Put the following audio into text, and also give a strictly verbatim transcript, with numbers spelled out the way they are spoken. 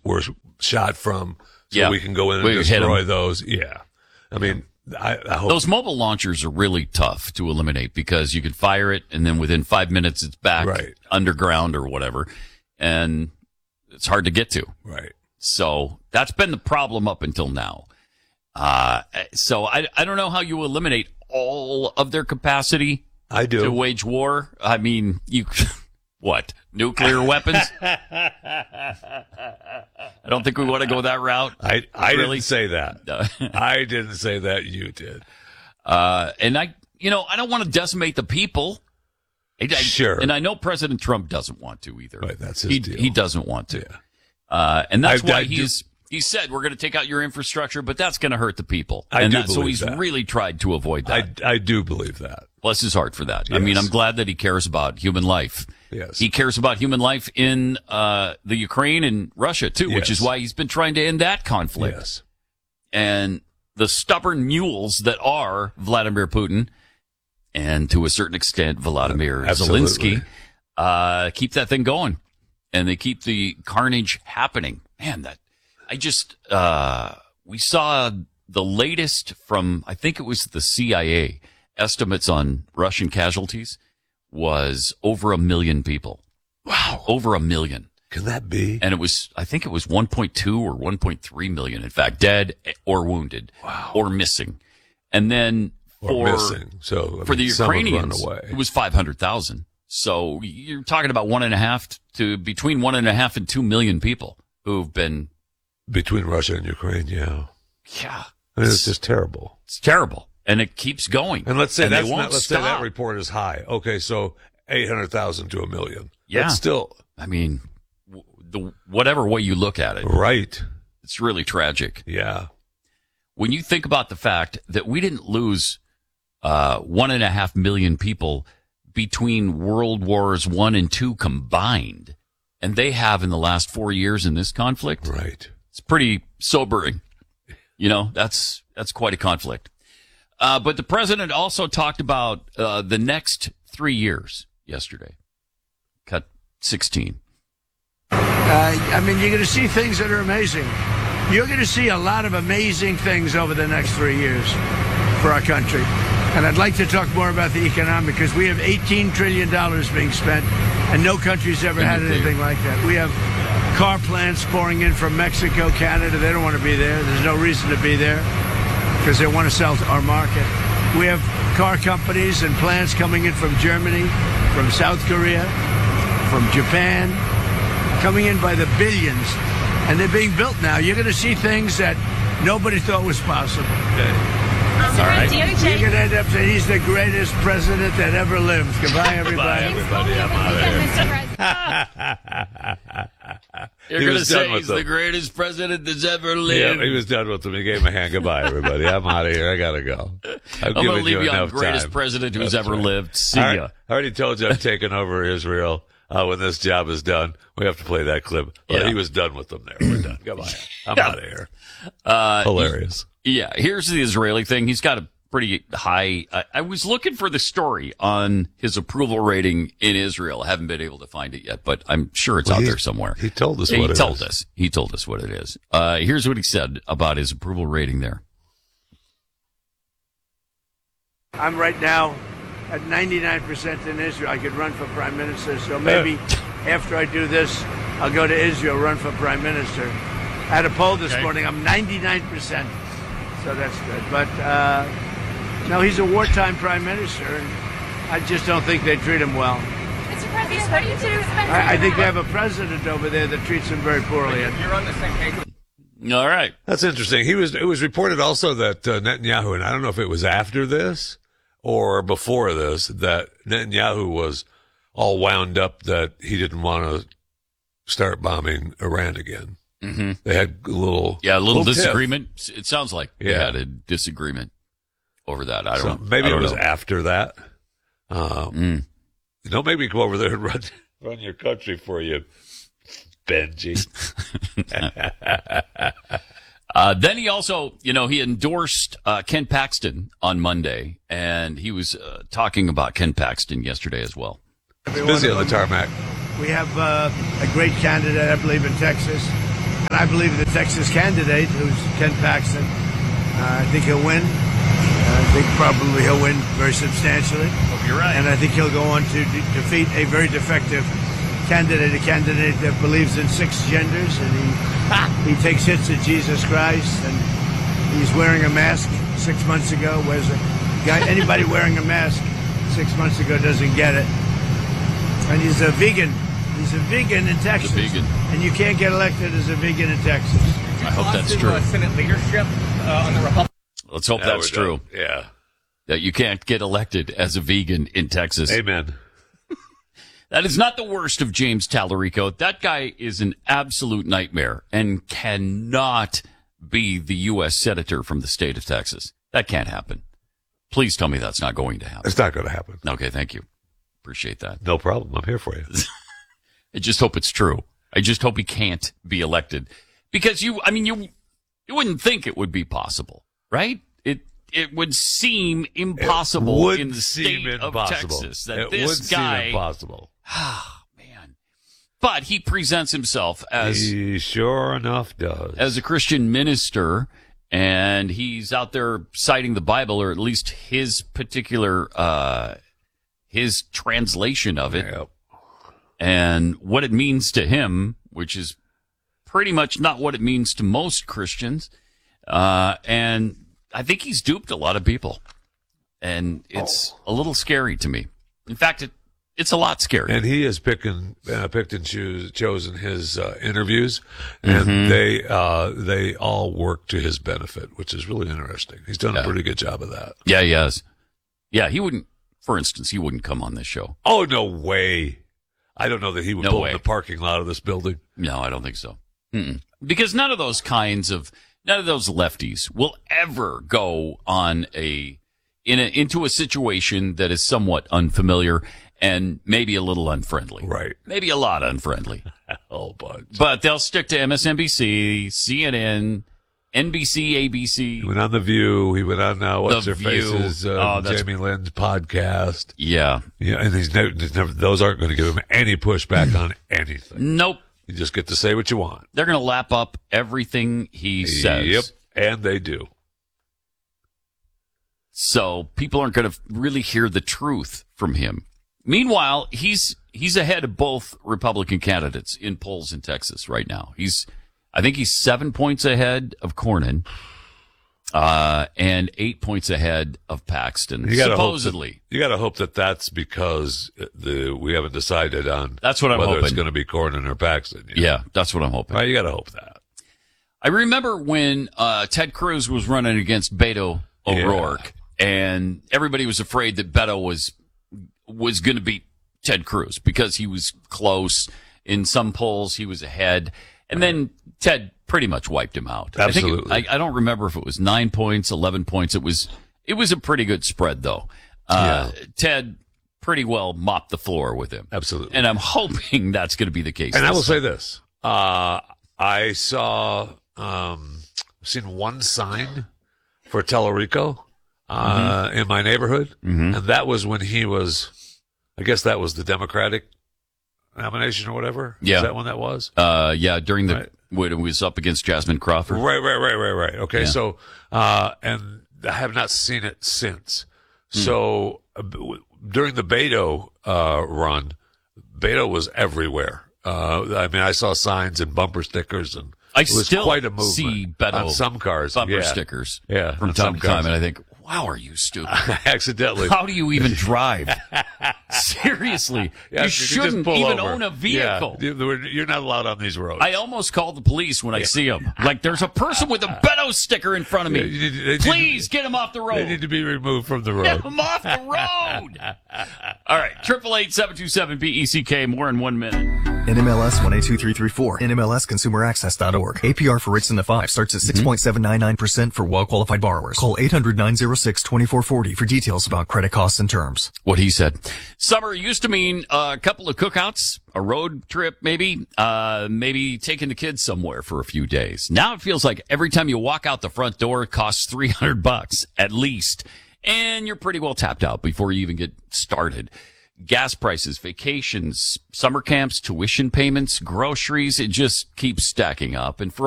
were shot from, so yeah. we can go in and we destroy those. Yeah. I mean, I, I hope. Those mobile launchers are really tough to eliminate because you can fire it and then within five minutes it's back right. underground or whatever. And it's hard to get to. Right. So that's been the problem up until now. Uh, so I, I don't know how you eliminate all of their capacity. I do. To wage war. I mean, you, what? Nuclear weapons? I don't think we want to go that route. I, I really? didn't say that. I didn't say that. You did. Uh, and I, you know, I don't want to decimate the people. I, sure. And I know President Trump doesn't want to either. Right, that's his he, deal. He doesn't want to. Yeah. Uh, and that's I, why I he's, do, he said, we're going to take out your infrastructure, but that's going to hurt the people. I and do that, believe so he's that. really tried to avoid that. I, I do believe that. Bless his heart for that. Yes. I mean, I'm glad that he cares about human life. Yes. He cares about human life in, uh, the Ukraine and Russia too, yes. which is why he's been trying to end that conflict. Yes. And the stubborn mules that are Vladimir Putin and to a certain extent Vladimir Absolutely. Zelensky, uh, keep that thing going. And they keep the carnage happening. Man, that, I just, uh, we saw the latest from, I think it was the C I A estimates on Russian casualties was over a million people. Wow. Over a million. Can that be? And it was, I think it was one point two or one point three million, in fact, dead or wounded. Wow. Or missing. And then for, or missing. So, I for mean, the some have run Ukrainians, away. it was five hundred thousand. So you're talking about one and a half to between one and a half and two million people who've been. Between Russia and Ukraine, yeah. Yeah. I mean, it's just terrible. It's terrible. And it keeps going. And let's say and that's they won't not, let's stop. say that report is high. Okay, so eight hundred thousand to a million. Yeah. That's still. I mean, w- the whatever way you look at it. Right. It's really tragic. Yeah. When you think about the fact that we didn't lose uh, one and a half million people between World Wars One and Two combined, and they have in the last four years in this conflict. Right. It's pretty sobering. You know, that's that's quite a conflict. Uh, but the president also talked about uh, the next three years yesterday. Cut sixteen. Uh, I mean, you're going to see things that are amazing. You're going to see a lot of amazing things over the next three years for our country. And I'd like to talk more about the economic because we have eighteen trillion dollars being spent, and no country's ever had anything like that. We have car plants pouring in from Mexico, Canada. They don't want to be there. There's no reason to be there because they want to sell to our market. We have car companies and plants coming in from Germany, from South Korea, from Japan, coming in by the billions. And they're being built now. You're going to see things that nobody thought was possible. Okay. All right. You're going to end up saying he's the greatest president that ever lived. Goodbye, everybody. Everybody, I'm out of here. You're He going to was done say with he's them. the greatest president that's ever Yeah, lived. he was done with them. He gave him a hand. Goodbye, everybody. I'm out of here. I gotta go. I've I'm going given to leave you on enough greatest time. president who's That's ever right. lived. See All right. ya. I already told you I'm taking over Israel. Uh, when this job is done, we have to play that clip. But Yeah. he was done with them there. We're done. Goodbye. I'm out of here. Uh, Hilarious. Yeah, here's the Israeli thing. He's got a pretty high. I, I was looking for the story on his approval rating in Israel. I haven't been able to find it yet, but I'm sure it's Well, out he- there somewhere. he told us He what it told is. us. He told us what it is. Uh, here's what he said about his approval rating there. I'm right now at ninety-nine percent in Israel. I could run for prime minister, so maybe after I do this, I'll go to Israel, run for prime minister. I had a poll this Okay. morning. I'm ninety-nine percent, so that's good. But uh, no, he's a wartime prime minister, and I just don't think they treat him well. Mister President, how do you two spend I, I think they have a president over there that treats him very poorly. And You're on the same page. All right. That's interesting. He was. It was reported also that uh, Netanyahu, and I don't know if it was after this or before this, that Netanyahu was all wound up that he didn't want to start bombing Iran again. Mm-hmm. They had a little, Yeah, a little, tiff. disagreement. It sounds like they Yeah. had a disagreement over that. I So don't. maybe I don't it was know. after that. Um, Mm. Don't make me come over there and run run your country for you, Benji. Uh, then he also, you know, he endorsed uh, Ken Paxton on Monday, and he was uh, talking about Ken Paxton yesterday as well. He's busy on the tarmac. we have uh, a great candidate, I believe, in Texas. And I believe the Texas candidate, who's Ken Paxton, uh, I think he'll win. Uh, I think probably he'll win very substantially. Hope you're right. And I think he'll go on to de- defeat a very defective candidate, a candidate that believes in six genders, and he he takes hits at Jesus Christ, and he's wearing a mask six months ago. Where's a guy? Anybody wearing a mask six months ago doesn't get it. And he's a vegan. He's a vegan in Texas. He's a vegan. And you can't get elected as a vegan in Texas. I hope that's true. Uh, Senate leadership uh, on the Republican. Let's hope Now that's we're true. done. Yeah. That you can't get elected as a vegan in Texas. Amen. That is not the worst of James Tallarico. That guy is an absolute nightmare and cannot be the U S Senator from the state of Texas. That can't happen. Please tell me that's not going to happen. It's not going to happen. Okay, thank you. Appreciate that. No problem. I'm here for you. I just hope it's true. I just hope he can't be elected. Because you, I mean, you, you wouldn't think it would be possible, right? It, it would seem impossible would in the seem state impossible. of Texas that it this would guy, seem impossible. ah, man. But he presents himself as, He sure enough does. as a Christian minister, and he's out there citing the Bible, or at least his particular, uh, his translation of it. Yep. And what it means to him, which is pretty much not what it means to most Christians. Uh, and I think he's duped a lot of people. And it's a little scary to me. In fact, it, it's a lot scary. And he has picking, uh, picked and choose, chosen his uh, interviews, and Mm-hmm. they uh, they all work to his benefit, which is really interesting. He's done Yeah. a pretty good job of that. Yeah, he has. Yeah, he wouldn't, for instance, he wouldn't come on this show. Oh, no way. I don't know that he would No pull way. in the parking lot of this building. No, I don't think so. Mm-mm. Because none of those kinds of, none of those lefties will ever go on a, in a, into a situation that is somewhat unfamiliar and maybe a little unfriendly. Right. Maybe a lot unfriendly. Oh, bunch. But they'll stick to M S N B C, C N N, N B C, A B C. He went on The View. He went on uh, What's The Her Face's View. uh, Oh, that's- Jamie Lynn's podcast. Yeah. Yeah, and he's never, he's never, those aren't going to give him any pushback on anything. Nope. You just get to say what you want. They're going to lap up everything he says. Yep, and they do. So people aren't going to really hear the truth from him. Meanwhile, he's he's ahead of both Republican candidates in polls in Texas right now. He's, I think he's seven points ahead of Cornyn, uh, and eight points ahead of Paxton. You gotta Supposedly, hope that, you got to hope that that's because the we haven't decided on. That's what I'm whether it's hoping. going to be Cornyn or Paxton. you know? yeah, that's what I'm hoping. Right, you got to hope that. I remember when uh, Ted Cruz was running against Beto O'Rourke, and everybody was afraid that Beto was was going to beat Ted Cruz because he was close. In some polls, he was ahead, and then Ted pretty much wiped him out. Absolutely. I, think it, I, I don't remember if it was nine points, eleven points. It was it was a pretty good spread, though. Uh, Yeah. Ted pretty well mopped the floor with him. Absolutely. And I'm hoping that's going to be the case. And I this will say time. this: uh, I saw, um, I've seen one sign for Tellerico uh, Mm-hmm. in my neighborhood, and that was when he was. I guess that was the Democratic nomination or whatever. Yeah. Is that when that was? Uh, yeah, during the Right. when it was up against Jasmine Crawford. Right, right, right, right, right. Okay, Yeah. so uh, and I have not seen it since. Hmm. So uh, b- during the Beto uh, run, Beto was everywhere. Uh, I mean, I saw signs and bumper stickers, and I it was still quite a movement see Beto on some cars, bumper yeah. stickers Yeah, from on time some to time, cars. and I think, wow, are you stupid? accidentally. How do you even drive? Seriously, Yeah, you just shouldn't pull even over. own a vehicle. Yeah, you- you're not allowed on these roads. I almost call the police when I see them. Like, there's a person with a Beto sticker in front of me. Yeah, you need- they need- Please get him off the road. They need to be removed from the Get road. him off the road. All right, triple eight seven two seven B E C K. More in one minute. N M L S one eight two three three four. N M L S consumer access dot org. A P R for rates in the five starts at six point seven nine nine percent for well-qualified borrowers. Call eight hundred nine oh six two four four oh for details about credit costs and terms. What he said. Summer used to mean a couple of cookouts, a road trip maybe, uh, maybe taking the kids somewhere for a few days. Now it feels like every time you walk out the front door, it costs three hundred bucks at least. And you're pretty well tapped out before you even get started. Gas prices, vacations, summer camps, tuition payments, groceries, it just keeps stacking up. And for